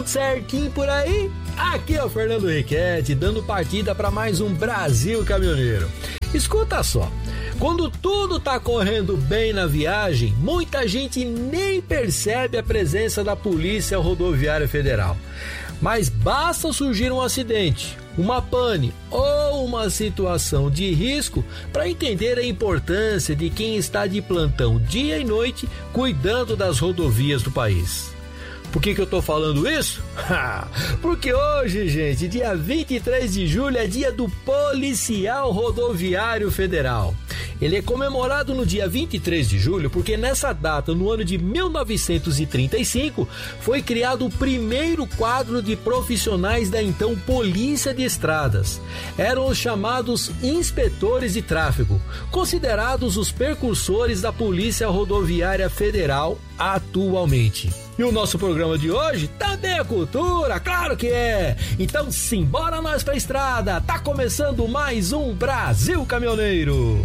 tudo certinho por aí? Aqui é o Fernando Riquetti, dando partida para mais um Brasil Caminhoneiro. Escuta só, quando tudo tá correndo bem na viagem, muita gente nem percebe a presença da Polícia Rodoviária Federal. Mas basta surgir um acidente, uma pane ou uma situação de risco para entender a importância de quem está de plantão dia e noite cuidando das rodovias do país. Por que eu tô falando isso? Porque hoje, gente, dia 23 de julho é dia do Policial Rodoviário Federal. Ele é comemorado no dia 23 de julho porque nessa data, no ano de 1935, foi criado o primeiro quadro de profissionais da então Polícia de Estradas. Eram os chamados inspetores de tráfego, considerados os precursores da Polícia Rodoviária Federal atualmente. E o nosso programa de hoje também é cultura, claro que é! Então simbora nós pra estrada, tá começando mais um Brasil Caminhoneiro!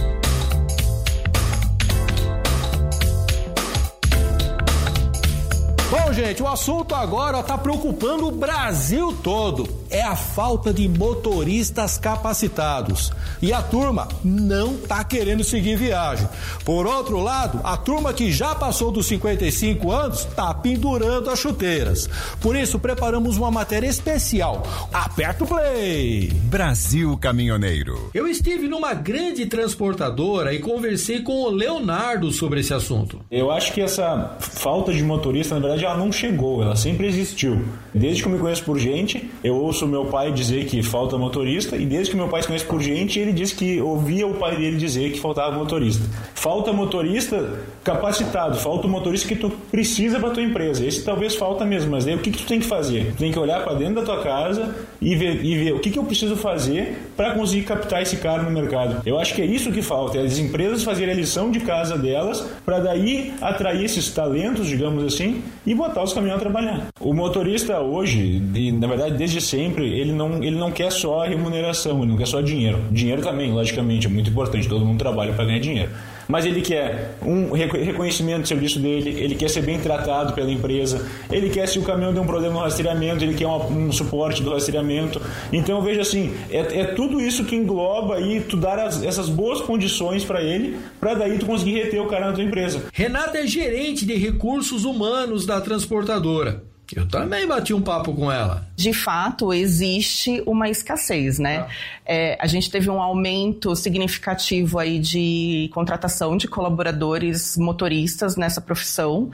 Bom, gente, o assunto agora tá preocupando o Brasil todo. É a falta de motoristas capacitados. E a turma não tá querendo seguir viagem. Por outro lado, a turma que já passou dos 55 anos tá pendurando as chuteiras. Por isso, preparamos uma matéria especial. Aperta o play! Brasil Caminhoneiro. Eu estive numa grande transportadora e conversei com o Leonardo sobre esse assunto. Eu acho que essa falta de motorista, na verdade, ela não chegou, ela sempre existiu. Desde que eu me conheço por gente, eu ouço meu pai dizer que falta motorista, e desde que meu pai se conhece por gente, ele disse que ouvia o pai dele dizer que faltava motorista. Falta motorista capacitado, falta o motorista que tu precisa para tua empresa. Esse talvez falta mesmo, mas aí o que tu tem que fazer? Tu tem que olhar para dentro da tua casa e ver o que eu preciso fazer para conseguir captar esse cara no mercado. Eu acho que é isso que falta, é as empresas fazerem a lição de casa delas para daí atrair esses talentos, digamos assim, e botar os caminhões a trabalhar. O motorista hoje, e na verdade desde sempre, ele não quer só a remuneração, ele não quer só dinheiro. Dinheiro também, logicamente, é muito importante, todo mundo trabalha para ganhar dinheiro. Mas ele quer um reconhecimento do serviço dele, ele quer ser bem tratado pela empresa, ele quer, se o caminhão der um problema no rastreamento, ele quer um suporte do rastreamento. Então eu vejo assim, é tudo isso que engloba aí, tu dar essas boas condições para ele, para daí tu conseguir reter o cara na tua empresa. Renata é gerente de recursos humanos da transportadora. Eu também bati um papo com ela. De fato, existe uma escassez, né? A gente teve um aumento significativo aí de contratação de colaboradores motoristas nessa profissão,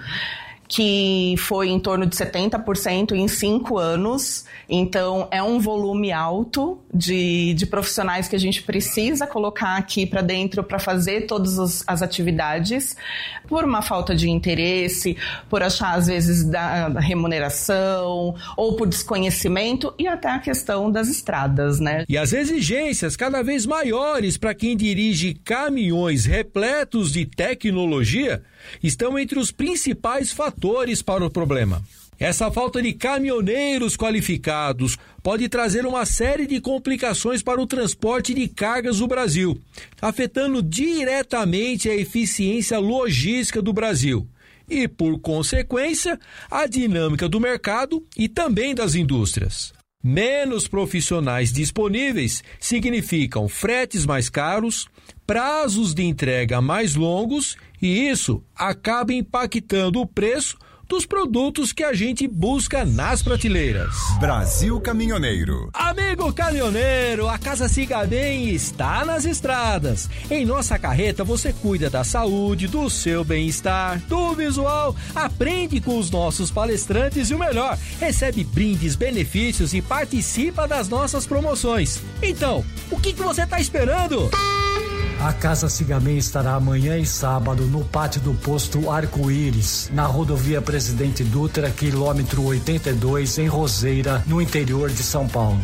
que foi em torno de 70% em 5 anos. Então, é um volume alto de profissionais que a gente precisa colocar aqui para dentro para fazer todas as atividades, por uma falta de interesse, por achar, às vezes, da remuneração, ou por desconhecimento, e até a questão das estradas, né? E as exigências cada vez maiores para quem dirige caminhões repletos de tecnologia estão entre os principais fatores para o problema. Essa falta de caminhoneiros qualificados pode trazer uma série de complicações para o transporte de cargas do Brasil, afetando diretamente a eficiência logística do Brasil e, por consequência, a dinâmica do mercado e também das indústrias. Menos profissionais disponíveis significam fretes mais caros, prazos de entrega mais longos e isso acaba impactando o preço dos produtos que a gente busca nas prateleiras. Brasil Caminhoneiro. Amigo caminhoneiro, a Casa Siga Bem está nas estradas. Em nossa carreta você cuida da saúde, do seu bem-estar, do visual, aprende com os nossos palestrantes e o melhor, recebe brindes, benefícios e participa das nossas promoções. Então, o que você está esperando? A Casa Siga Bem estará amanhã e sábado no pátio do posto Arco-Íris, na rodovia Presidente Dutra, quilômetro 82, em Roseira, no interior de São Paulo.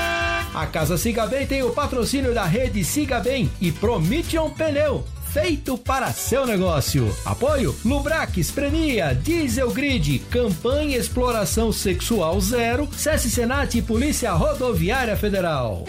A Casa Siga Bem tem o patrocínio da rede Siga Bem e Promission Pneu, feito para seu negócio. Apoio Lubrax, Premia, Diesel Grid, Campanha Exploração Sexual Zero, SESC Senat e Polícia Rodoviária Federal.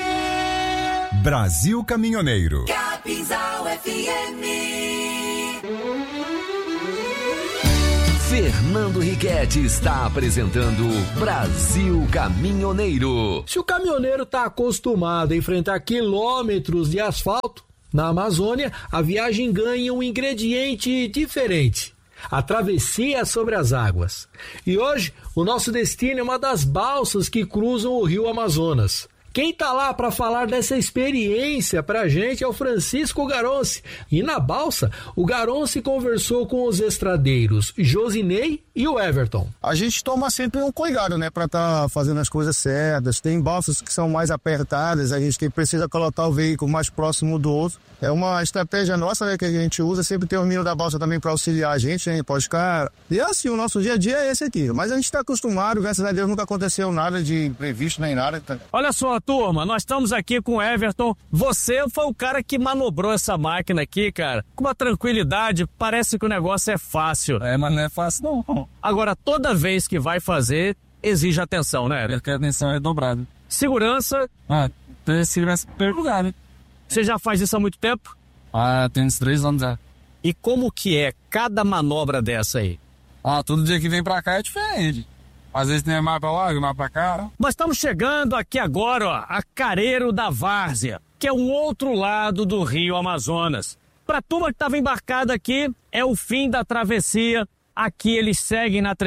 Brasil Caminhoneiro. Capinzal FM. Fernando Riquetti está apresentando Brasil Caminhoneiro. Se o caminhoneiro está acostumado a enfrentar quilômetros de asfalto, na Amazônia a viagem ganha um ingrediente diferente: a travessia sobre as águas. E hoje o nosso destino é uma das balsas que cruzam o rio Amazonas. Quem tá lá para falar dessa experiência pra gente é o Francisco Garonci. E na balsa, o Garonci conversou com os estradeiros Josinei e o Everton. A gente toma sempre um cuidado, né, para estar fazendo as coisas certas. Tem balsas que são mais apertadas, a gente precisa colocar o veículo mais próximo do outro. É uma estratégia nossa, né, que a gente usa. Sempre tem o menino da balsa também para auxiliar a gente, né, pós-cara. E assim, o nosso dia a dia é esse aqui. Mas a gente está acostumado, graças a Deus nunca aconteceu nada de imprevisto nem nada. Olha só, turma, nós estamos aqui com o Everton. Você foi o cara que manobrou essa máquina aqui, cara, com uma tranquilidade. Parece que o negócio é fácil. Mas não é fácil não. Agora, toda vez que vai fazer, exige atenção, né? Porque a atenção é dobrada. Segurança? Tem segurança perguntado, né? Você já faz isso há muito tempo? Tem uns 3 anos já. E como que é cada manobra dessa aí? Todo dia que vem pra cá é diferente. Às vezes tem mais pra lá, mais pra cá. Nós estamos chegando aqui agora, ó, a Careiro da Várzea, que é o outro lado do rio Amazonas. Pra turma que estava embarcada aqui, é o fim da travessia. Aqui eles seguem na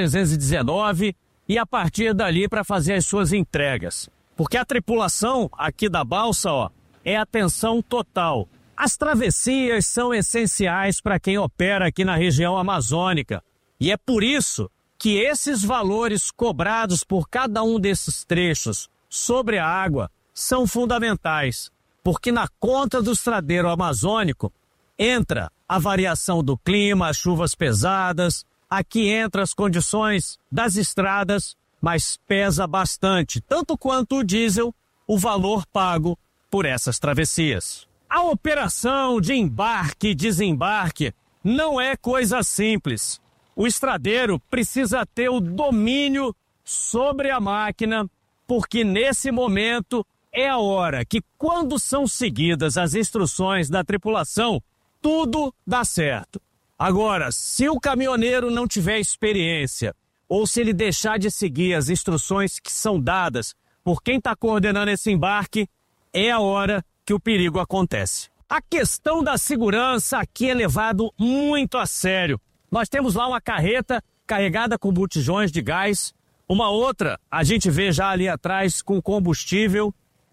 319 e a partir dali para fazer as suas entregas. Porque a tripulação aqui da balsa, ó, é atenção total. As travessias são essenciais para quem opera aqui na região amazônica. E é por isso que esses valores cobrados por cada um desses trechos sobre a água são fundamentais. Porque na conta do estradeiro amazônico entra a variação do clima, as chuvas pesadas, aqui entra as condições das estradas, mas pesa bastante, tanto quanto o diesel, o valor pago por essas travessias. A operação de embarque e desembarque não é coisa simples. O estradeiro precisa ter o domínio sobre a máquina, porque nesse momento é a hora que, quando são seguidas as instruções da tripulação, tudo dá certo. Agora, se o caminhoneiro não tiver experiência, ou se ele deixar de seguir as instruções que são dadas por quem está coordenando esse embarque, é a hora que o perigo acontece. A questão da segurança aqui é levado muito a sério. Nós temos lá uma carreta carregada com botijões de gás, uma outra a gente vê já ali atrás com combustível.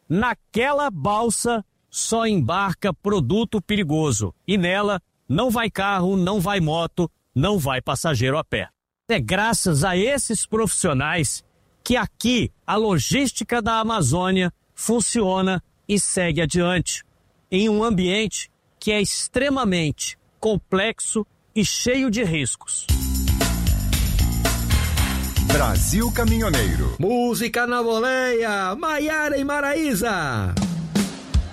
Naquela balsa só embarca produto perigoso e nela não vai carro, não vai moto, não vai passageiro a pé. É graças a esses profissionais que aqui a logística da Amazônia funciona e segue adiante, em um ambiente que é extremamente complexo e cheio de riscos. Brasil Caminhoneiro. Música na voleia, Maiara e Maraísa.